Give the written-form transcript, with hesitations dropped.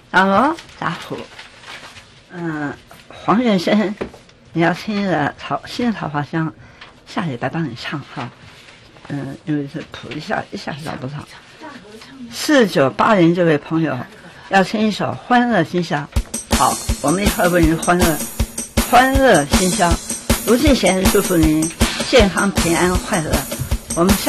打锣打虎，黄元生，你要听的新的桃花香，下礼拜帮你唱哈，因为是谱一下找不到。4980这位朋友要听一首《欢乐馨香》，好，我们一块为您欢乐馨香。卢俊贤祝福您健康平安快乐，我们下。